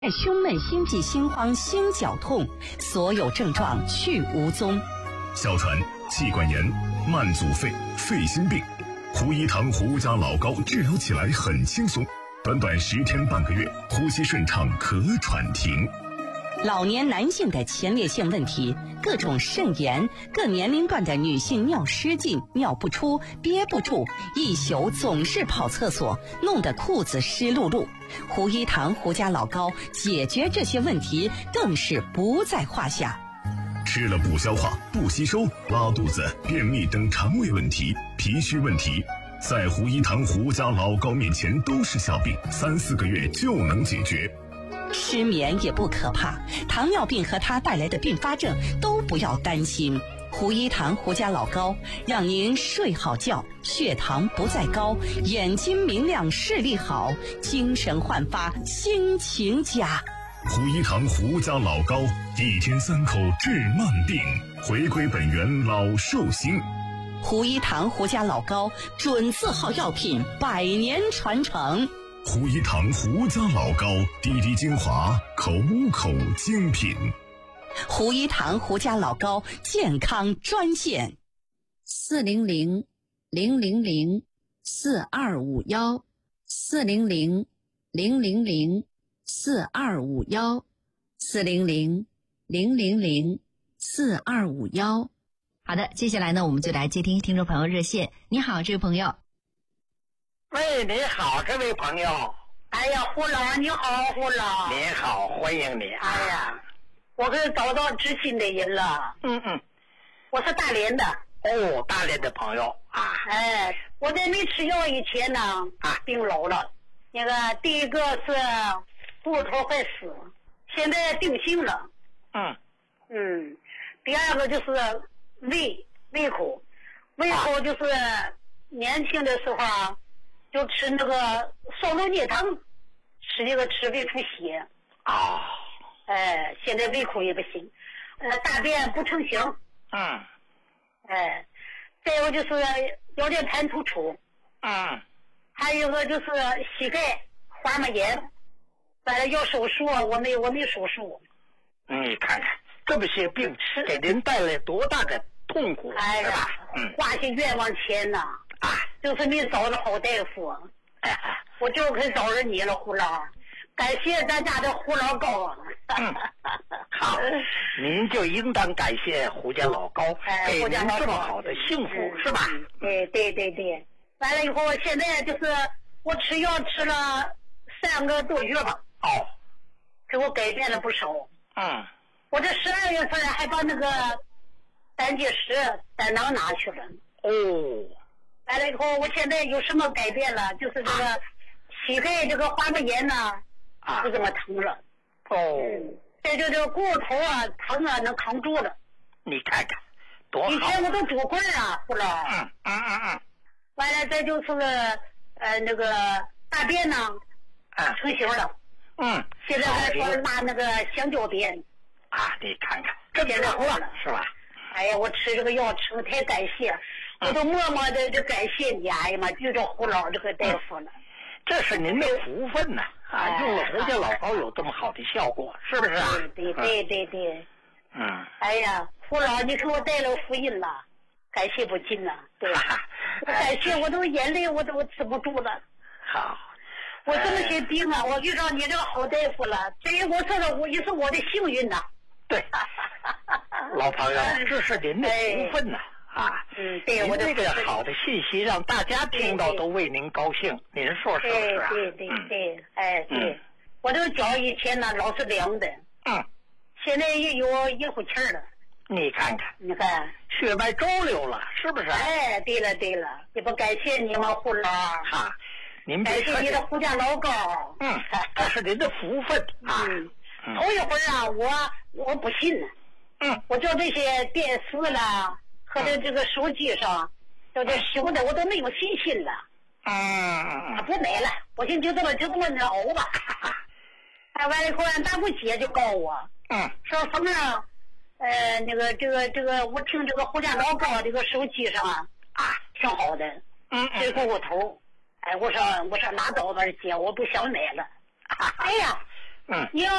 胸闷、心悸、心慌、心绞痛，所有症状去无踪。 哮喘、气管炎、慢阻肺、肺心病，胡一堂胡家老膏治疗起来很轻松，短短10天半个月，呼吸顺畅，咳喘停。 老年男性的前列腺问题，各种肾炎，各年龄段的女性尿失禁、尿不出、憋不住，一宿总是跑厕所，弄得裤子湿漉漉。胡一堂胡家老膏解决这些问题更是不在话下。 吃了不消化、不吸收、拉肚子、便秘等肠胃问题、脾虚问题，在胡一堂胡家老膏面前都是小病，3、4个月就能解决。 失眠也不可怕，糖尿病和它带来的并发症都不要担心。胡一堂胡家老膏让您睡好觉，血糖不再高，眼睛明亮，视力好，精神焕发，心情佳。 胡一堂胡家老膏，1天3口治慢病，回归本源老寿星。 胡一堂胡家老膏准字号药品，100年传承。 胡一堂胡家老膏，滴滴精华，口口精品。 胡一堂胡家老膏健康专线 ，400-000-4251，400-000-4251。好的，接下来呢，我们就来接听听众朋友热线。你好，这位朋友。 喂，你好，这位朋友。 哎呀，胡老，你好，胡老。 你好，欢迎你。 哎呀，我可找到知心的人了。我是大连的。 哦，大连的朋友啊。 哎，我在没吃药以前呢，病老了。那个第一个是骨头坏死，现在定性了。第二个就是胃口就是年轻的时候就吃那个烧肉泥汤，吃胃出血。现在胃口也不行，大便不成形。再有就是腰间盘突出。还有一个就是膝盖滑膜炎，本来要手术，我没手术。 你看看这么些病给您带来多大的痛苦， 哎呀，花些冤枉钱呐！就是没找着好大夫，我就可以找着你了，胡老。感谢咱家的胡老膏。 好，您就应当感谢胡家老膏，给您这么好的幸福，是吧？ 对。完了以后，现在就是我吃药吃了3个多月吧。给我改变了不少。我这12月份还把那个胆结石胆囊拿去了。完了以后，我现在有什么改变了？就是这个膝盖这个滑膜炎呢，不怎么疼了。这就这个骨头疼能扛住了。 你看看多好。 以前我都拄棍胡老。完了，再就是那个大便呢成型了。现在还说拉那个香蕉便。 你看看这现在好了，是吧？ 哎呀，我吃这个药吃的太感谢，我都默默的就感谢你。哎呀妈，遇着胡老这个大夫了。 这是您的福分呐！用了胡家老膏有这么好的效果，是不是？ 对。哎呀，胡老，你给我带了福音了，感谢不尽呐。对，感谢我都眼泪我都止不住了。 好， 我这么些病我遇到你这个好大夫了，这我说了，也是我的幸运呐。 对，老朋友，这是您的福分呐。 对，我这个好的信息让大家听到都为您高兴，您说是不是啊？ 对，我这个脚以前呢老是凉的，现在也有一口气了。 你看，血脉周流了，是不是？ 对了，这不感谢你吗，胡老？ 您别客气，你的胡家老膏。 这是您的福分头一会儿我不信呢。我叫这些电视了和这个手机上叫这修的，我都没有信心了。不买了，我寻就这么熬吧。完了以后，俺大姑姐就告我，说冯正，这个，我听这个胡家老膏这个手机上挺好的，这头。我说拉倒吧，姐，我不想买了。哎呀， 嗯， 你要